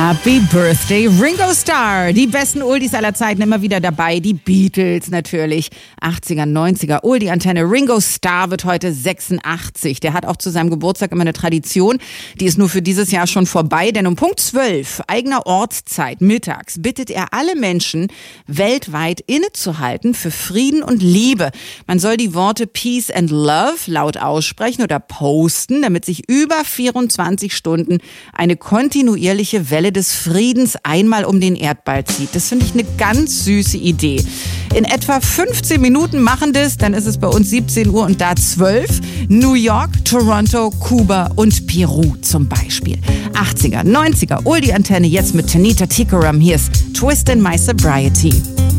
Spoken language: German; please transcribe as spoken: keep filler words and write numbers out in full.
Happy Birthday, Ringo Starr. Die besten Oldies aller Zeiten immer wieder dabei. Die Beatles natürlich. achtziger, neunziger Oldie-Antenne. Ringo Starr wird heute sechsundachtzig. Der hat auch zu seinem Geburtstag immer eine Tradition. Die ist nur für dieses Jahr schon vorbei. Denn um Punkt zwölf, eigener Ortszeit, mittags, bittet er alle Menschen weltweit innezuhalten für Frieden und Liebe. Man soll die Worte Peace and Love laut aussprechen oder posten, damit sich über vierundzwanzig Stunden eine kontinuierliche Welle des Friedens einmal um den Erdball zieht. Das finde ich eine ganz süße Idee. In etwa fünfzehn Minuten machen das, dann ist es bei uns siebzehn Uhr und da zwölf. New York, Toronto, Kuba und Peru zum Beispiel. achtziger, neunziger Oldie-Antenne jetzt mit Tanita Tikaram. Hier ist Twist in My Sobriety.